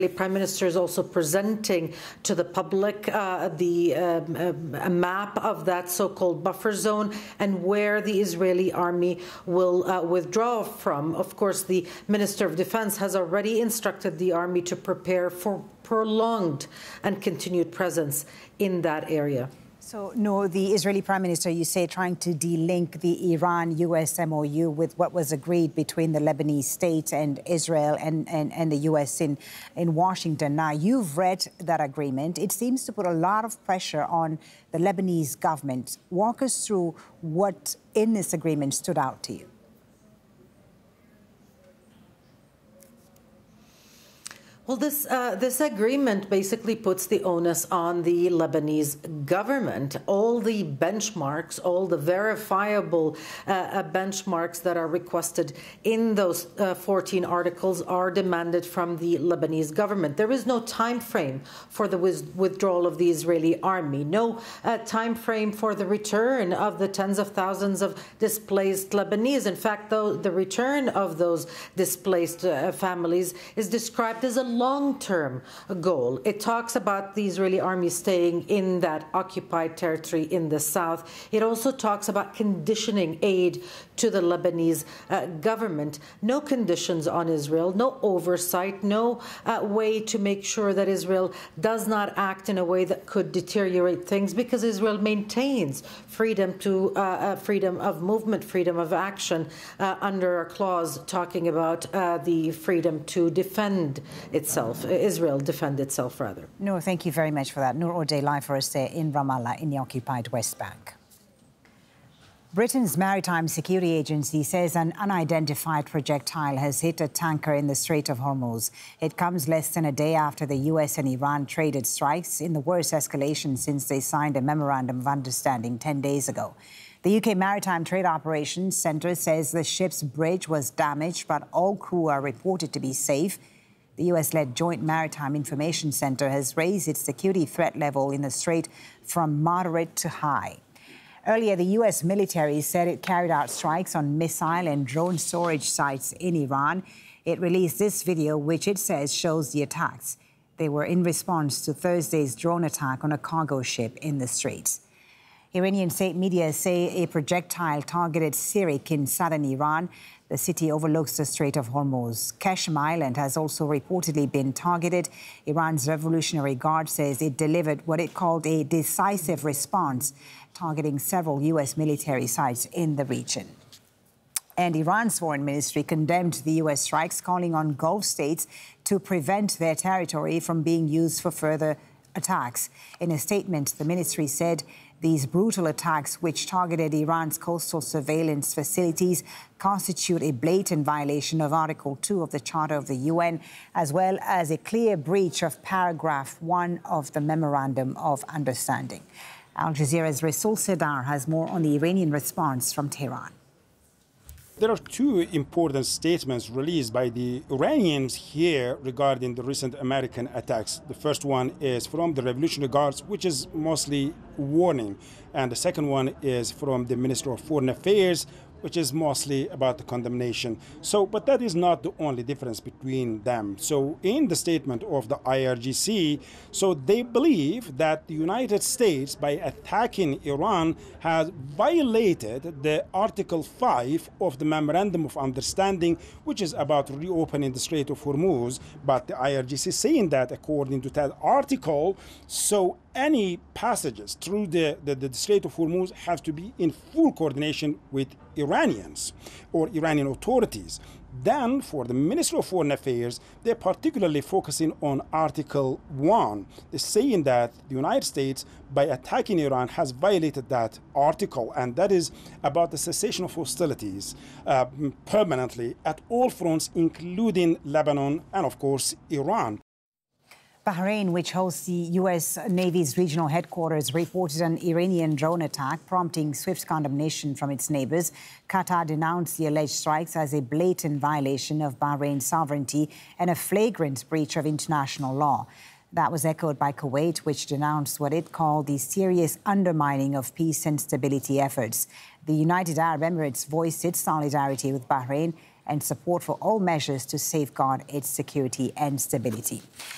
The Prime Minister is also presenting to the public a map of that so-called buffer zone and where the Israeli army will withdraw from. Of course, the Minister of Defense has already instructed the army to prepare for prolonged and continued presence in that area. So, no, the Israeli Prime Minister, you say, trying to de-link the Iran-US MOU with what was agreed between the Lebanese state and Israel and the US in Washington. Now, you've read that agreement. It seems to put a lot of pressure on the Lebanese government. Walk us through what in this agreement stood out to you. Well, this agreement basically puts the onus on the Lebanese government. All the benchmarks, all the verifiable benchmarks that are requested in those 14 articles are demanded from the Lebanese government. There is no time frame for the withdrawal of the Israeli army, no time frame for the return of the tens of thousands of displaced Lebanese. In fact, though, the return of those displaced families is described as a long-term goal. It talks about the Israeli army staying in that occupied territory in the south. It also talks about conditioning aid to the Lebanese government. No conditions on Israel, no oversight, no way to make sure that Israel does not act in a way that could deteriorate things, because Israel maintains freedom of movement, freedom of action under a clause talking about the freedom to defend itself, Israel defend itself, rather. Noor, thank you very much for that. Noor O'Day, live for us there in Ramallah, in the occupied West Bank. Britain's Maritime Security Agency says an unidentified projectile has hit a tanker in the Strait of Hormuz. It comes less than a day after the US and Iran traded strikes, in the worst escalation since they signed a memorandum of understanding 10 days ago. The UK Maritime Trade Operations Centre says the ship's bridge was damaged, but all crew are reported to be safe. The US-led Joint Maritime Information Centre has raised its security threat level in the Strait from moderate to high. Earlier, the US military said it carried out strikes on missile and drone storage sites in Iran. It released this video, which it says shows the attacks. They were in response to Thursday's drone attack on a cargo ship in the Straits. Iranian state media say a projectile targeted Sirik in southern Iran. The city overlooks the Strait of Hormuz. Keshem Island has also reportedly been targeted. Iran's Revolutionary Guard says it delivered what it called a decisive response, targeting several US military sites in the region. And Iran's foreign ministry condemned the US strikes, calling on Gulf states to prevent their territory from being used for further attacks. In a statement, the ministry said these brutal attacks, which targeted Iran's coastal surveillance facilities, constitute a blatant violation of Article 2 of the Charter of the UN, as well as a clear breach of Paragraph 1 of the Memorandum of Understanding. Al Jazeera's Rasul Sedar has more on the Iranian response from Tehran. There are two important statements released by the Iranians here regarding the recent American attacks. The first one is from the Revolutionary Guards, which is mostly warning. And the second one is from the Minister of Foreign Affairs, which is mostly about the condemnation. But that is not the only difference between them. So in the statement of the IRGC, they believe that the United States, by attacking Iran, has violated the Article 5 of the Memorandum of Understanding, which is about reopening the Strait of Hormuz. But the IRGC is saying that according to that article, any passages through the Strait of Hormuz have to be in full coordination with Iranians or Iranian authorities. Then, for the Ministry of Foreign Affairs, they're particularly focusing on Article 1. They're saying that the United States, by attacking Iran, has violated that article, and that is about the cessation of hostilities permanently at all fronts, including Lebanon and, of course, Iran. Bahrain, which hosts the U.S. Navy's regional headquarters, reported an Iranian drone attack, prompting swift condemnation from its neighbors. Qatar denounced the alleged strikes as a blatant violation of Bahrain's sovereignty and a flagrant breach of international law. That was echoed by Kuwait, which denounced what it called the serious undermining of peace and stability efforts. The United Arab Emirates voiced its solidarity with Bahrain and support for all measures to safeguard its security and stability.